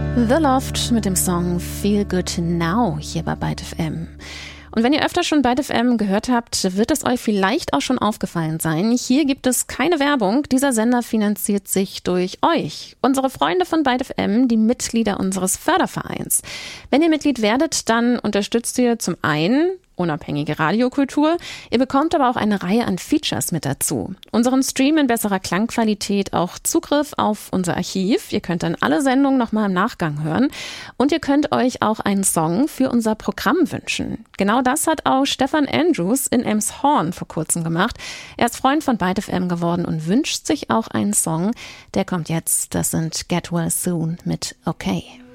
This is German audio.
The Loft mit dem Song Feel Good Now hier bei Byte FM. Und wenn ihr öfter schon Byte FM gehört habt, wird es euch vielleicht auch schon aufgefallen sein. Hier gibt es keine Werbung. Dieser Sender finanziert sich durch euch, unsere Freunde von Byte FM, die Mitglieder unseres Fördervereins. Wenn ihr Mitglied werdet, dann unterstützt ihr zum einen unabhängige Radiokultur. Ihr bekommt aber auch eine Reihe an Features mit dazu. Unseren Stream in besserer Klangqualität, auch Zugriff auf unser Archiv. Ihr könnt dann alle Sendungen nochmal im Nachgang hören. Und ihr könnt euch auch einen Song für unser Programm wünschen. Genau das hat auch Stefan Andrews in Elmshorn vor kurzem gemacht. Er ist Freund von Byte FM geworden und wünscht sich auch einen Song. Der kommt jetzt. Das sind Get Well Soon mit Okay.